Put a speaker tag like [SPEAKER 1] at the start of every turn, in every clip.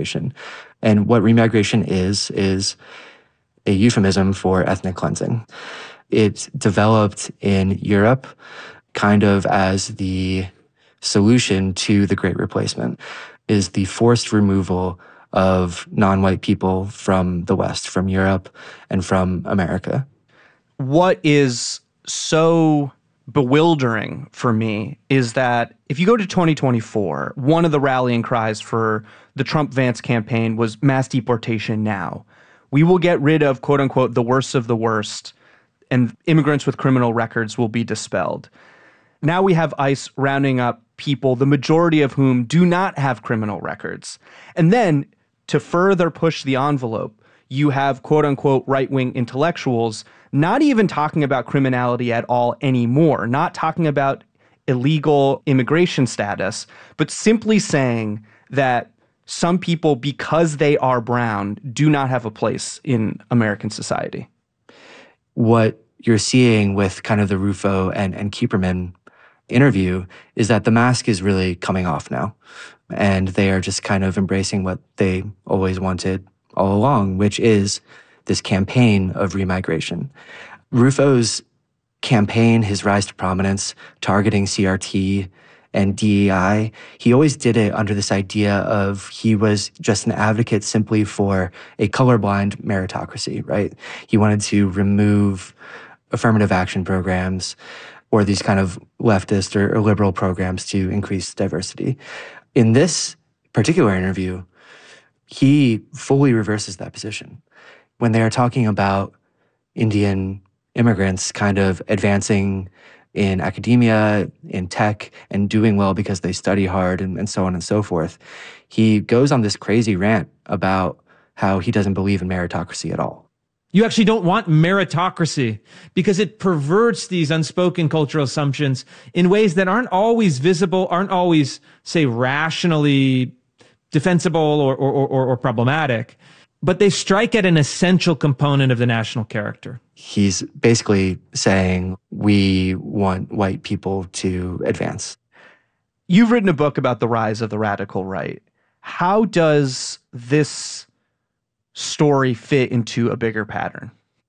[SPEAKER 1] remigration. And what remigration is a euphemism for ethnic cleansing. It developed in Europe kind of as the solution to the Great Replacement, is the forced removal of non-white people from the West, from Europe and from America.
[SPEAKER 2] What is so bewildering for me is that if you go to 2024, one of the rallying cries for the Trump-Vance campaign was mass deportation now. We will get rid of, quote unquote, the worst of the worst, and immigrants with criminal records will be dispelled. Now we have ICE rounding up people, the majority of whom do not have criminal records. And then to further push the envelope, you have quote unquote right-wing intellectuals not even talking about criminality at all anymore, not talking about illegal immigration status, but simply saying that some people, because they are brown, do not have a place in American society.
[SPEAKER 1] What you're seeing with kind of the Rufo and Kieperman interview is that the mask is really coming off now. And they are just kind of embracing what they always wanted all along, which is this campaign of remigration. Rufo's campaign, his rise to prominence, targeting CRT and DEI, he always did it under this idea of he was just an advocate simply for a colorblind meritocracy, right? He wanted to remove affirmative action programs or these kind of leftist or liberal programs to increase diversity. In this particular interview, he fully reverses that position. When they are talking about Indian immigrants kind of advancing in academia, in tech, and doing well because they study hard and so on and so forth, he goes on this crazy rant about how he doesn't believe in meritocracy at all.
[SPEAKER 3] You actually don't want meritocracy because it perverts these unspoken cultural assumptions in ways that aren't always visible, aren't always, say, rationally defensible or problematic, but they strike at an essential component of the national character.
[SPEAKER 1] He's basically saying we want white people to advance.
[SPEAKER 2] You've written a book about the rise of the radical right. How does this story fit into a bigger pattern?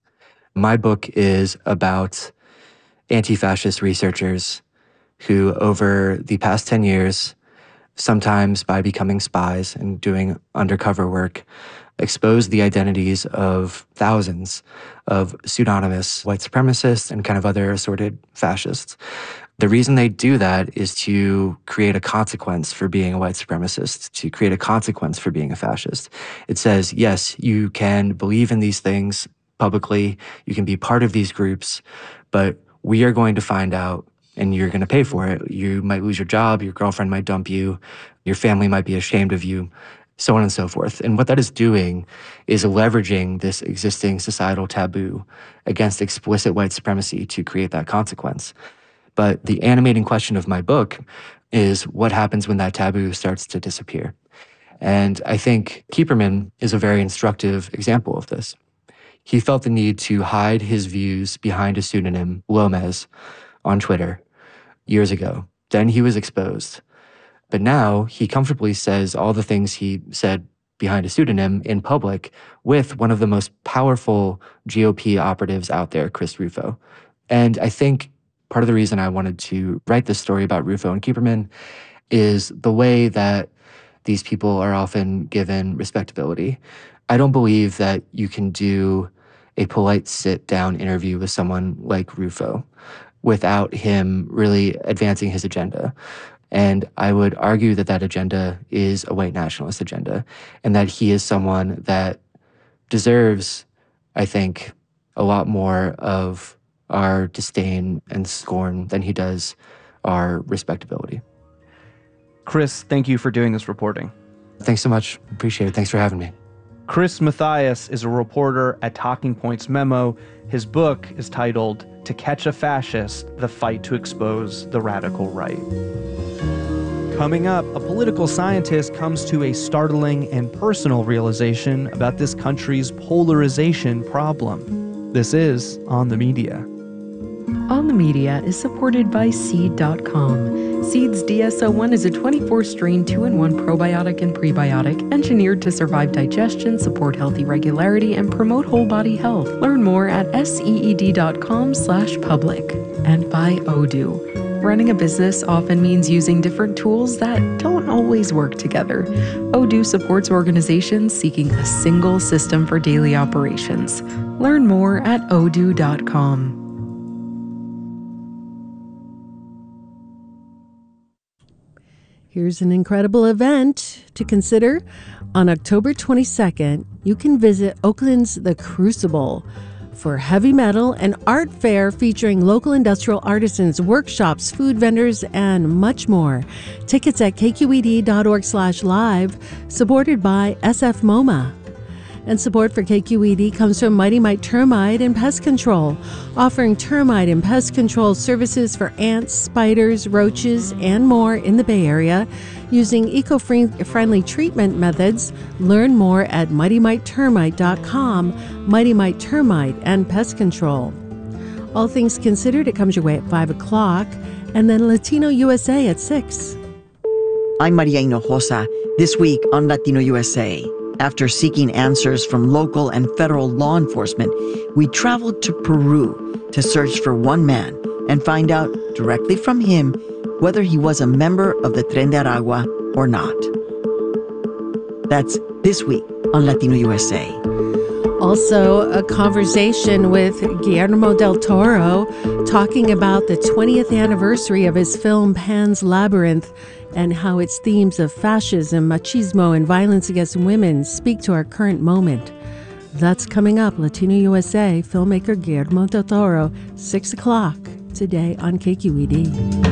[SPEAKER 1] My book is about anti-fascist researchers who, over the past 10 years, sometimes by becoming spies and doing undercover work, exposed the identities of thousands of pseudonymous white supremacists and kind of other assorted fascists. The reason they do that is to create a consequence for being a white supremacist, to create a consequence for being a fascist. It says, yes, you can believe in these things publicly, you can be part of these groups, but we are going to find out and you're going to pay for it. You might lose your job, your girlfriend might dump you, your family might be ashamed of you, so on and so forth. And what that is doing is leveraging this existing societal taboo against explicit white supremacy to create that consequence. But the animating question of my book is what happens when that taboo starts to disappear? And I think Kieperman is a very instructive example of this. He felt the need to hide his views behind a pseudonym, Lomez, on Twitter years ago. Then he was exposed. But now he comfortably says all the things he said behind a pseudonym in public with one of the most powerful GOP operatives out there, Chris Rufo. And I think part of the reason I wanted to write this story about Rufo and Kieperman is the way that these people are often given respectability. I don't believe that you can do a polite sit-down interview with someone like Rufo without him really advancing his agenda. And I would argue that that agenda is a white nationalist agenda and that he is someone that deserves, I think, a lot more of our disdain and scorn than he does our respectability.
[SPEAKER 2] Chris, thank you for doing this reporting.
[SPEAKER 1] Thanks so much. Appreciate it. Thanks for having me.
[SPEAKER 2] Chris Mathias is a reporter at Talking Points Memo. His book is titled To Catch a Fascist, The Fight to Expose the Radical Right. Coming up, a political scientist comes to a startling and personal realization about this country's polarization problem. This is On the Media.
[SPEAKER 4] On the Media is supported by Seed.com. Seed's DS-01 is a 24-strain 2-in-1 probiotic and prebiotic engineered to survive digestion, support healthy regularity, and promote whole body health. Learn more at seed.com/public. And by Odoo. Running a business often means using different tools that don't always work together. Odoo supports organizations seeking a single system for daily operations. Learn more at odoo.com.
[SPEAKER 5] Here's an incredible event to consider. On October 22nd, you can visit Oakland's The Crucible for heavy metal and art fair featuring local industrial artisans, workshops, food vendors, and much more. Tickets at kqed.org/live, supported by SF MoMA. And support for KQED comes from Mighty Mite Termite and Pest Control, offering termite and pest control services for ants, spiders, roaches, and more in the Bay Area using eco-friendly treatment methods. Learn more at MightyMiteTermite.com, Mighty Mite Termite and Pest Control. All things considered, it comes your way at 5 o'clock, and then Latino USA at 6.
[SPEAKER 6] I'm Maria Hinojosa. This week on Latino USA. After seeking answers from local and federal law enforcement, we traveled to Peru to search for one man and find out directly from him whether he was a member of the Tren de Aragua or not. That's this week on Latino USA.
[SPEAKER 5] Also, a conversation with Guillermo del Toro talking about the 20th anniversary of his film Pan's Labyrinth and how its themes of fascism, machismo, and violence against women speak to our current moment. That's coming up. Latino USA, filmmaker Guillermo del Toro, 6 o'clock today on KQED.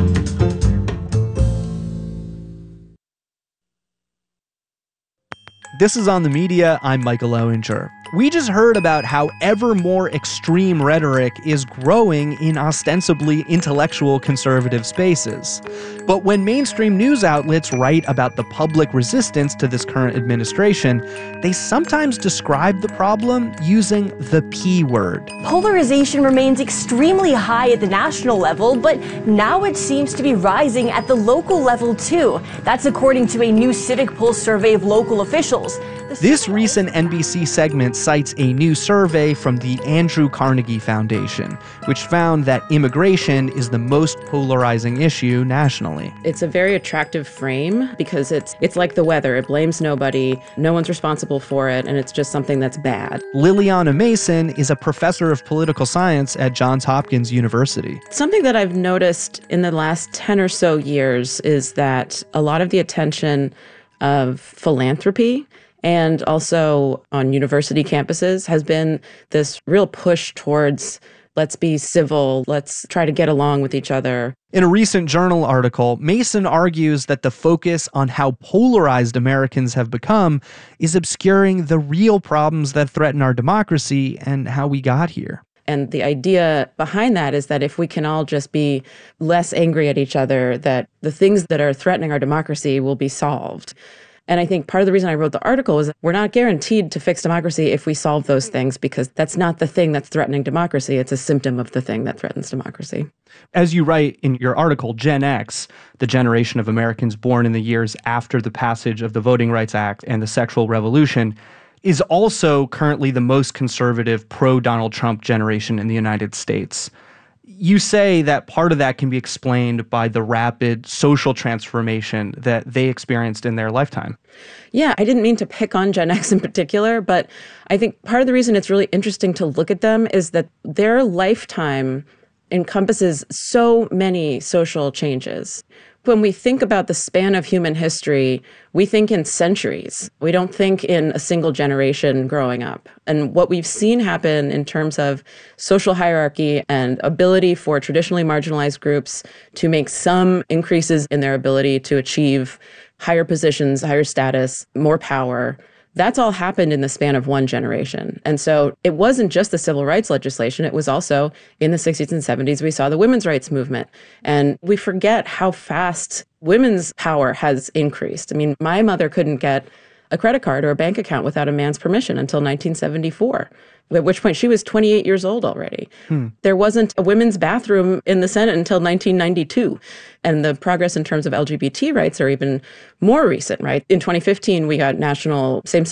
[SPEAKER 2] This is On the Media. I'm Michael Owinger. We just heard about how ever more extreme rhetoric is growing in ostensibly intellectual conservative spaces. But when mainstream news outlets write about the public resistance to this current administration, they sometimes describe the problem using the P word.
[SPEAKER 7] Polarization remains extremely high at the national level, but now it seems to be rising at the local level too. That's according to a new Civic Pulse survey of local officials.
[SPEAKER 2] This recent NBC segment cites a new survey from the Andrew Carnegie Foundation, which found that immigration is the most polarizing issue nationally.
[SPEAKER 8] It's a very attractive frame because it's like the weather. It blames nobody, no one's responsible for it, and it's just something that's bad.
[SPEAKER 2] Liliana Mason is a professor of political science at Johns Hopkins University.
[SPEAKER 8] Something that I've noticed in the last 10 or so years is that a lot of the attention of philanthropy and also on university campuses has been this real push towards let's be civil, let's try to get along with each other.
[SPEAKER 2] In a recent journal article, Mason argues that the focus on how polarized Americans have become is obscuring the real problems that threaten our democracy and how we got here.
[SPEAKER 8] And the idea behind that is that if we can all just be less angry at each other, that the things that are threatening our democracy will be solved. And I think part of the reason I wrote the article is we're not guaranteed to fix democracy if we solve those things, because that's not the thing that's threatening democracy. It's a symptom of the thing that threatens democracy.
[SPEAKER 2] As you write in your article, Gen X, the generation of Americans born in the years after the passage of the Voting Rights Act and the sexual revolution, is also currently the most conservative pro-Donald Trump generation in the United States. You say that part of that can be explained by the rapid social transformation that they experienced in their lifetime.
[SPEAKER 8] Yeah, I didn't mean to pick on Gen X in particular, but I think part of the reason it's really interesting to look at them is that their lifetime encompasses so many social changes. When we think about the span of human history, we think in centuries. We don't think in a single generation growing up. And what we've seen happen in terms of social hierarchy and ability for traditionally marginalized groups to make some increases in their ability to achieve higher positions, higher status, more power, that's all happened in the span of one generation. And so it wasn't just the civil rights legislation. It was also in the 60s and 70s, we saw the women's rights movement. And we forget how fast women's power has increased. I mean, my mother couldn't get a credit card or a bank account without a man's permission until 1974. At which point she was 28 years old already. There wasn't a women's bathroom in the Senate until 1992. And the progress in terms of LGBT rights are even more recent, right? In 2015, we got national same-sex